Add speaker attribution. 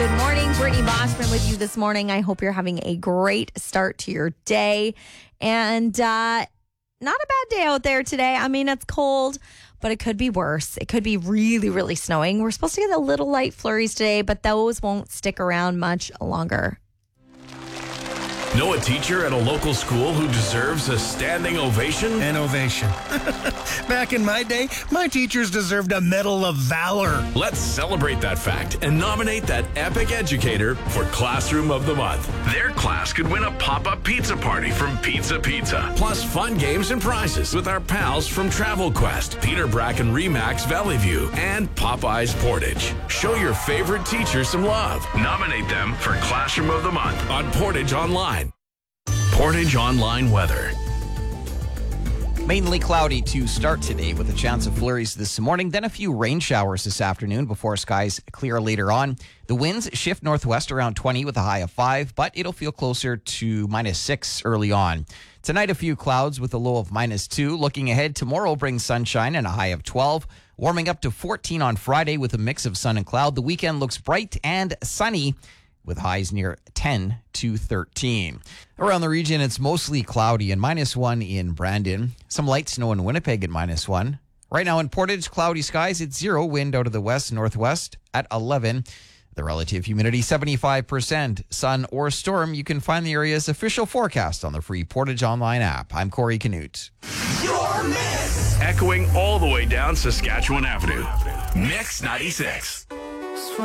Speaker 1: Good morning, Brittany Boschman with you this morning. I hope you're having a great start to your day. And not a bad day out there today. I mean, it's cold, but it could be worse. It could be really, really snowing. We're supposed to get a little light flurries today, but those won't stick around much longer.
Speaker 2: Know a teacher at a local school who deserves a standing ovation?
Speaker 3: An ovation. Back in my day, my teachers deserved a Medal of Valor.
Speaker 2: Let's celebrate that fact and nominate that epic educator for Classroom of the Month. Their class could win a pop-up pizza party from Pizza Pizza, plus fun games and prizes with our pals from Travel Quest, Peter Bracken Remax Valley View, and Popeyes Portage. Show your favorite teacher some love. Nominate them for Classroom of the Month on Portage Online. Portage Online weather.
Speaker 4: Mainly cloudy to start today with a chance of flurries this morning, then a few rain showers this afternoon before skies clear later on. The winds shift northwest around 20 with a high of 5, but it'll feel closer to -6 early on. Tonight, a few clouds with a low of -2. Looking ahead, tomorrow brings sunshine and a high of 12. Warming up to 14 on Friday with a mix of sun and cloud. The weekend looks bright and sunny, with highs near 10 to 13. Around the region, it's mostly cloudy and -1 in Brandon. Some light snow in Winnipeg at -1. Right now in Portage, cloudy skies at 0, wind out of the west-northwest at 11. The relative humidity, 75%. Sun or storm, you can find the area's official forecast on the free Portage Online app. I'm Corey Canute.
Speaker 2: Your mix! Echoing all the way down Saskatchewan Avenue. Mix 96.